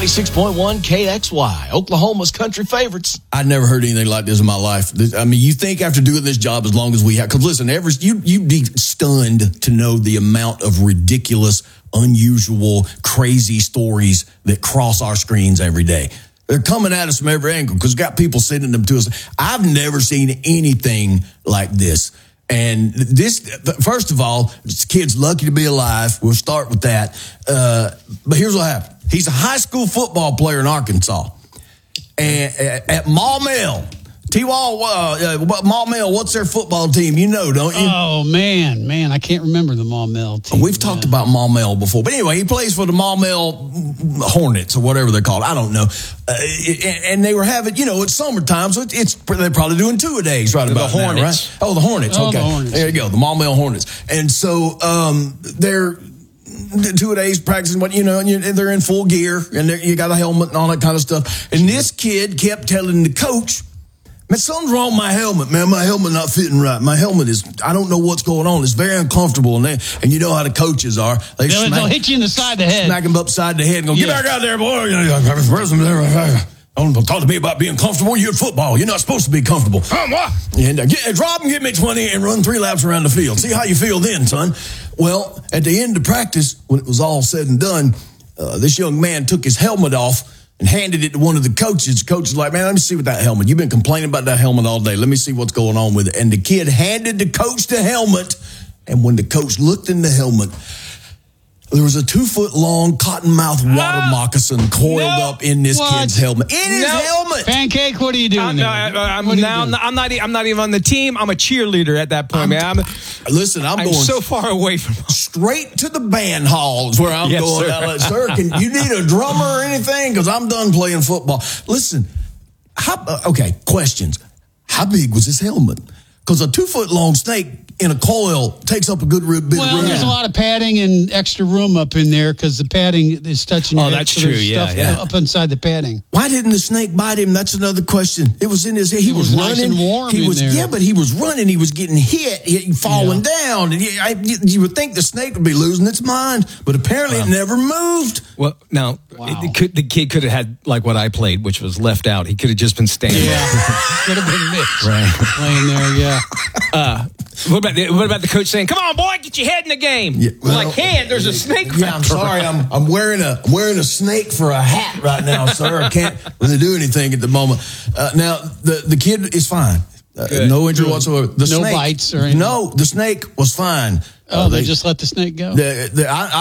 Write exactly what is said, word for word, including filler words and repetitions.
ninety-six point one K X Y, Oklahoma's country favorites. I'd never heard anything like this in my life. I mean, you think after doing this job as long as we have, because listen, every, you, you'd be stunned to know the amount of ridiculous, unusual, crazy stories that cross our screens every day. They're coming at us from every angle because we've got people sending them to us. I've never seen anything like this. And this, first of all, this kid's lucky to be alive. We'll start with that. Uh, but here's what happened. He's a high school football player in Arkansas. And at, at Maumelle, T-Wall, uh, uh, Maumelle, what's their football team? You know, don't you? Oh, man, man, I can't remember the Maumelle team. We've talked yeah. about Maumelle before. But anyway, he plays for the Maumelle Hornets or whatever they're called. I don't know. Uh, and they were having, you know, it's summertime, so it's they're probably doing two-a-days right about the Hornets. now, right? Oh, the Hornets, oh, okay. The Hornets. There you go, the Maumelle Hornets. And so um, they're two-a-days practicing, what you know, and they're in full gear, and you got a helmet and all that kind of stuff. And this kid kept telling the coach, man, something's wrong with my helmet, man. My helmet not fitting right. My helmet is, I don't know what's going on. It's very uncomfortable. And, they, and you know how the coaches are. They they'll, smack, they'll hit you in the side of the head. Smack them upside the head and go, get yeah. back out there, boy. Don't talk to me about being comfortable. You're football. You're not supposed to be comfortable. Um, what? And uh, get, drop and give me twenty and run three laps around the field. See how you feel then, son. Well, at the end of practice, when it was all said and done, uh, this young man took his helmet off and handed it to one of the coaches. The coach was like, man, let me see what that helmet. You've been complaining about that helmet all day. Let me see what's going on with it. And the kid handed the coach the helmet. And when the coach looked in the helmet, there was a two-foot-long cottonmouth water uh, moccasin coiled no, up in this what? kid's helmet. In his no. helmet. Pancake, what are you doing? I'm, no, I, I'm, now, I'm, not, I'm, not, I'm not even on the team. I'm a cheerleader at that point, I'm, man. I'm, listen, I'm, I'm going so far away from straight to the band hall is where I'm yes, going. Sir. Like, sir, can you need a drummer or anything? Because I'm done playing football. Listen, how, okay, questions. How big was his helmet? Because a two-foot-long snake in a coil takes up a good bit well, of room. Well, there's a lot of padding and extra room up in there because the padding is touching your Oh, head, that's so true, there's yeah, stuff yeah. up inside the padding. Why didn't the snake bite him? That's another question. It was in his head. He it was, was running. Nice and warm he in was, there. Yeah, but he was running. He was getting hit, he, falling yeah. down. And he, I, you would think the snake would be losing its mind, but apparently wow. it never moved. Well, now, wow. it, it could, the kid could have had like what I played, which was left out. He could have just been standing yeah. there. Could have been mixed. Right. Playing there, yeah. Uh, what about the, what about the coach saying, "Come on, boy, get your head in the game"? Yeah, well, I can't. There's a snake. Yeah, I'm sorry. I'm I'm wearing a I'm wearing a snake for a hat right now, sir. I can't really do anything at the moment. Uh, now the the kid is fine. Uh, no injury whatsoever. The no snake, bites or anything. No, the snake was fine. Oh, uh, they, they just let the snake go. The, the, I,